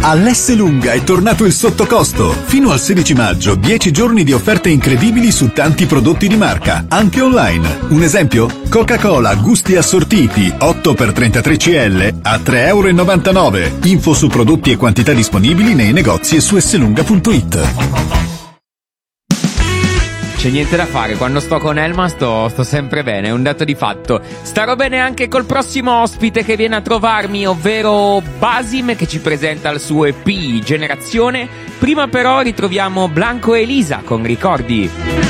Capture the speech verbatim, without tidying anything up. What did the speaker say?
All'Esselunga è tornato il sottocosto. Fino al sedici maggio, dieci giorni di offerte incredibili su tanti prodotti di marca, anche online. Un esempio? Coca-Cola gusti assortiti otto per trentatré centilitri a tre virgola novantanove euro. Info su prodotti e quantità disponibili nei negozi e su esselunga punto it. C'è niente da fare, quando sto con Elma sto, sto sempre bene, è un dato di fatto. Starò bene anche col prossimo ospite che viene a trovarmi, ovvero Basim, che ci presenta il suo E P Generazione. Prima però ritroviamo Blanco e Elisa con Ricordi.